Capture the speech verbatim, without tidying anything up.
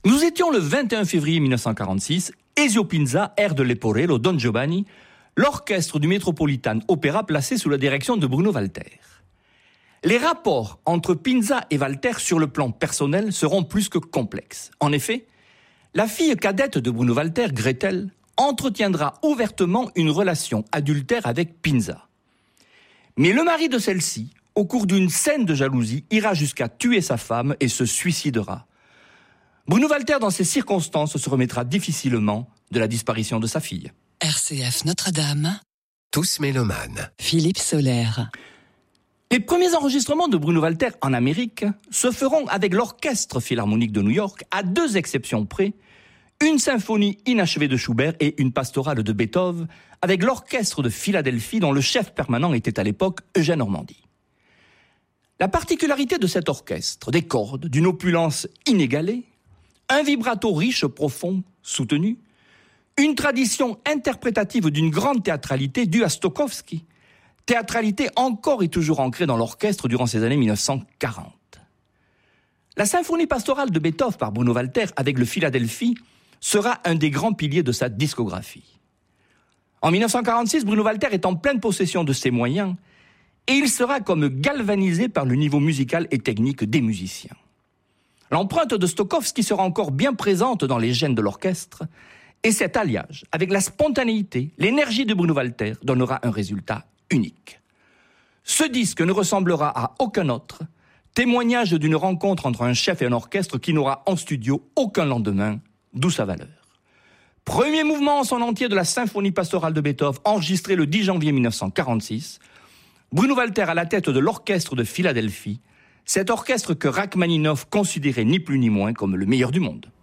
Nous étions le vingt et un février mille neuf cent quarante-six, Ezio Pinza, air de Leporello, Don Giovanni, l'orchestre du Metropolitan Opera placé sous la direction de Bruno Walter. Les rapports entre Pinza et Walter sur le plan personnel seront plus que complexes. En effet, la fille cadette de Bruno Walter, Gretel, entretiendra ouvertement une relation adultère avec Pinza. Mais le mari de celle-ci, au cours d'une scène de jalousie, ira jusqu'à tuer sa femme et se suicidera. Bruno Walter, dans ces circonstances, se remettra difficilement de la disparition de sa fille. R C F Notre-Dame. Tous mélomanes. Philippe Sollaire. Les premiers enregistrements de Bruno Walter en Amérique se feront avec l'Orchestre Philharmonique de New York, à deux exceptions près, une symphonie inachevée de Schubert et une pastorale de Beethoven, avec l'Orchestre de Philadelphie dont le chef permanent était à l'époque Eugène Ormandy. La particularité de cet orchestre, des cordes, d'une opulence inégalée, un vibrato riche, profond, soutenu, une tradition interprétative d'une grande théâtralité due à Stokowski, théâtralité encore et toujours ancrée dans l'orchestre durant ces années mille neuf cent quarante. La symphonie pastorale de Beethoven par Bruno Walter avec le Philadelphie sera un des grands piliers de sa discographie. En mille neuf cent quarante-six, Bruno Walter est en pleine possession de ses moyens et il sera comme galvanisé par le niveau musical et technique des musiciens. L'empreinte de Stokowski sera encore bien présente dans les gènes de l'orchestre et cet alliage, avec la spontanéité, l'énergie de Bruno Walter, donnera un résultat unique. Ce disque ne ressemblera à aucun autre, témoignage d'une rencontre entre un chef et un orchestre qui n'aura en studio aucun lendemain, d'où sa valeur. Premier mouvement en son entier de la symphonie pastorale de Beethoven, enregistré le dix janvier mille neuf cent quarante-six, Bruno Walter à la tête de l'orchestre de Philadelphie, cet orchestre que Rachmaninoff considérait ni plus ni moins comme le meilleur du monde.